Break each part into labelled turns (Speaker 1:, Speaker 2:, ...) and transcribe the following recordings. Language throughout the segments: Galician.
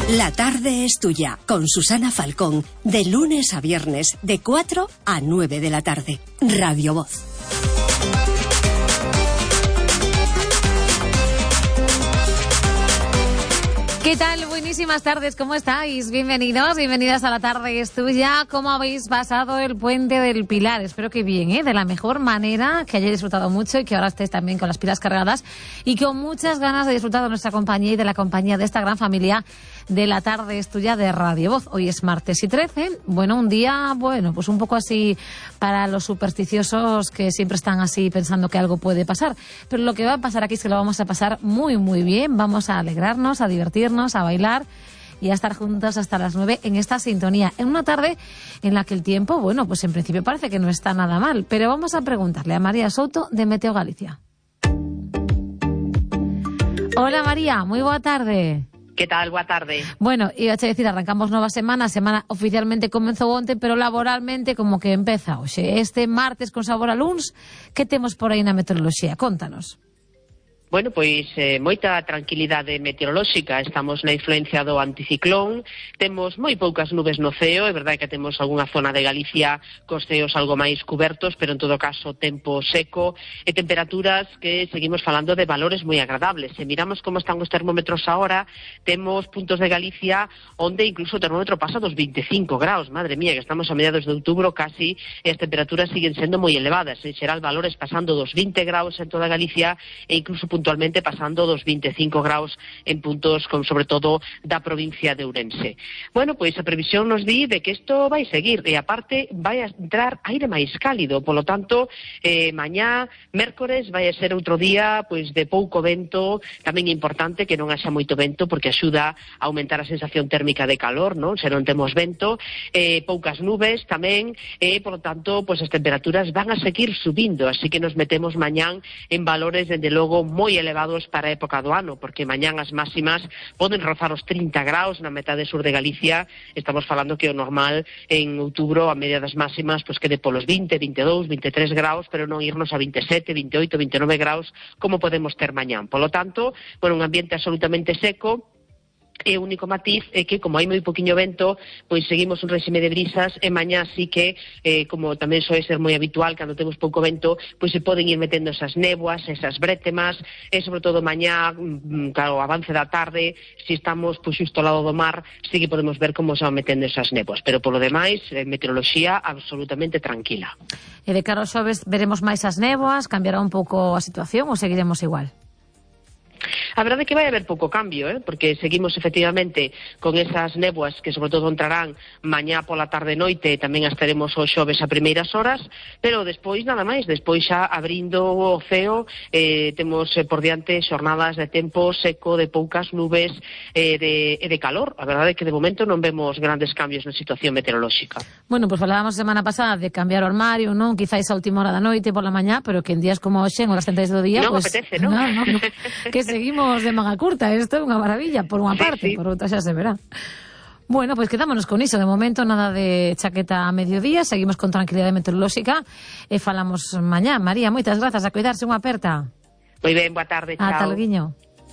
Speaker 1: La tarde es tuya, con Susana Falcón, de lunes a viernes, de 4 a 9 de la tarde. Radio Voz.
Speaker 2: ¿Qué tal? Buenísimas tardes, ¿cómo estáis? Bienvenidos, bienvenidas a La Tarde es Tuya. ¿Cómo habéis pasado el Puente del Pilar? Espero que bien, de la mejor manera, que hayáis disfrutado mucho y que ahora estéis también con las pilas cargadas y con muchas ganas de disfrutar de nuestra compañía y de la compañía de esta gran familia de La Tarde es Tuya de Radio Voz. Hoy es martes y 13, un día, pues un poco así para los supersticiosos que siempre están así pensando que algo puede pasar. Pero lo que va a pasar aquí es que lo vamos a pasar muy, muy bien. Vamos a alegrarnos, a divertirnos, a bailar y a estar juntos hasta las 9 en esta sintonía. En una tarde en la que el tiempo, pues en principio parece que no está nada mal. Pero vamos a preguntarle a María Souto de Meteo Galicia. Hola María, muy boa tarde.
Speaker 3: Que tal? Boa tarde.
Speaker 2: Bueno, iba a decir, arrancamos nova semana. A semana oficialmente comenzou onte, pero laboralmente como que empeza hoxe. Este martes con sabor a luns, que temos por aí na meteoroloxía? Contanos.
Speaker 3: Bueno, pois moita tranquilidade meteorolóxica. Estamos na influencia do anticiclón, temos moi poucas nubes no ceo, é verdade que temos algunha zona de Galicia cos ceos algo máis cubertos, pero en todo caso tempo seco e temperaturas que seguimos falando de valores moi agradables. Se miramos como están os termómetros agora, temos puntos de Galicia onde incluso o termómetro pasa dos 25 graus, madre mía, que estamos a mediados de outubro casi, e as temperaturas siguen sendo moi elevadas, en xeral valores pasando dos 20 graus en toda Galicia e incluso puntualmente pasando dos 25 graus en puntos con sobre todo da provincia de Ourense. Bueno, pois a previsión nos di de que isto vai seguir e aparte vai a entrar aire máis cálido, polo tanto, mañá, mércores, vai a ser outro día pois de pouco vento, tamén é importante que non haxa moito vento porque axuda a aumentar a sensación térmica de calor, non? Se non temos vento, poucas nubes tamén, polo tanto, pois as temperaturas van a seguir subindo, así que nos metemos mañán en valores, dende logo, moi elevados para a época do ano, porque mañán as máximas poden rozar os 30 graus na metade sur de Galicia. Estamos falando que o normal en outubro a media das máximas pois quede polos 20, 22, 23 graus, pero non irnos a 27, 28, 29 graus como podemos ter mañán. Polo tanto, un ambiente absolutamente seco. E o único matiz é que, como hai moi poquinho vento, pois seguimos un réxime de brisas e mañá sí que, como tamén soe ser moi habitual, cando temos pouco vento, pois se poden ir metendo esas néboas, esas brétemas, e sobre todo mañá, claro, avance da tarde, se estamos pois xusto ao lado do mar, sí que podemos ver como se van metendo esas néboas, pero polo demais, meteoroloxía absolutamente tranquila.
Speaker 2: E de cara aos xoves veremos máis as néboas, cambiará un pouco a situación ou seguiremos igual?
Speaker 3: A verdade é que vai haber pouco cambio, porque seguimos efectivamente con esas néboas que sobre todo entrarán mañá pola tarde e noite e tamén as teremos os xoves a primeiras horas, pero despois nada máis, despois xa abrindo o ceo temos por diante xornadas de tempo seco, de poucas nubes e de calor. A verdade é que de momento non vemos grandes cambios na situación meteorolóxica.
Speaker 2: Bueno, pois falábamos semana pasada de cambiar o armario, non? Quizáis a última hora da noite pola mañá, pero que en días como hoxe, en horas centrais do día,
Speaker 3: non apetece, non?
Speaker 2: No, que seguimos de manga curta, isto é unha maravilla, por unha parte, por outra xa se verá. Bueno, pois quedámonos con iso, de momento nada de chaqueta a mediodía, seguimos con tranquilidade meteorolóxica e falamos mañá. María, moitas grazas, a cuidarse, unha aperta.
Speaker 3: Moi ben, boa tarde, chao.
Speaker 2: Ata loguiño.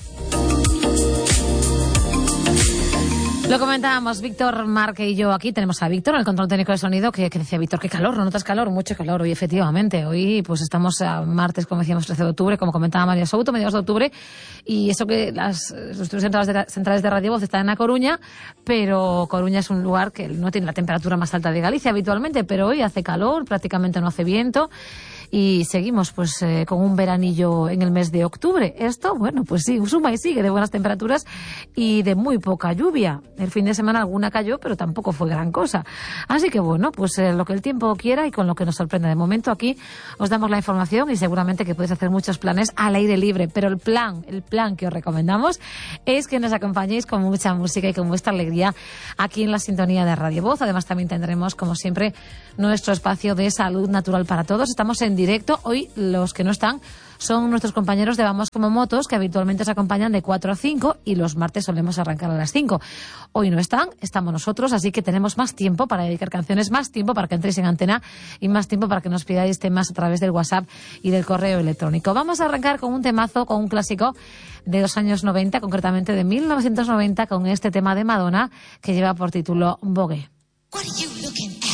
Speaker 2: Lo comentábamos Víctor, Marque y yo aquí. Tenemos a Víctor, el control técnico de sonido, que decía, Víctor, qué calor, ¿no notas calor? Mucho calor. Hoy, efectivamente, hoy pues estamos a martes, como decíamos, 13 de octubre, como comentaba María Souto, mediados de octubre, y eso que los estudios centrales de Radio Voz están en A Coruña, pero Coruña es un lugar que no tiene la temperatura más alta de Galicia habitualmente, pero hoy hace calor, prácticamente no hace viento, y seguimos pues con un veranillo en el mes de octubre. Esto, pues sí, suma y sigue de buenas temperaturas y de muy poca lluvia. El fin de semana alguna cayó, pero tampoco fue gran cosa. Así que pues lo que el tiempo quiera y con lo que nos sorprende. De momento aquí os damos la información y seguramente que podéis hacer muchos planes al aire libre, pero el plan que os recomendamos es que nos acompañéis con mucha música y con vuestra alegría aquí en la sintonía de Radio Voz. Además también tendremos, como siempre, nuestro espacio de salud natural para todos. Estamos en directo. Hoy los que no están son nuestros compañeros de Vamos Como Motos, que habitualmente os acompañan de 4 a 5 y los martes solemos arrancar a las 5. Hoy no están, estamos nosotros, así que tenemos más tiempo para dedicar canciones, más tiempo para que entréis en antena y más tiempo para que nos pidáis temas a través del WhatsApp y del correo electrónico. Vamos a arrancar con un temazo, con un clásico de los años 90, concretamente de 1990, con este tema de Madonna que lleva por título Vogue.
Speaker 4: What are you looking at?